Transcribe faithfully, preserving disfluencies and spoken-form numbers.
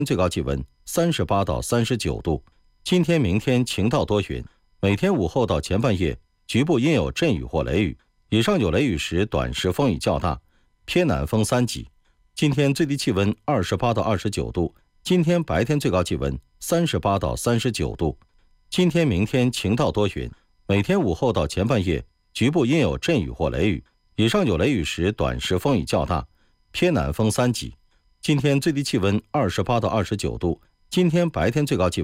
最高气温三十八到三十九度。今天、明天晴到多云，每天午后到前半夜局部阴有阵雨或雷雨，以上有雷雨时短时风雨较大，偏南风三级。今天最低气温二十八到二十九度，今天白天最高气温三十八到三十九度。今天、明天晴到多云，每天午后到前半夜局部阴有阵雨或雷雨，以上有雷雨时短时风雨较大，偏南风三级。今天最低气温二十八到二十九度，今天白天最高气温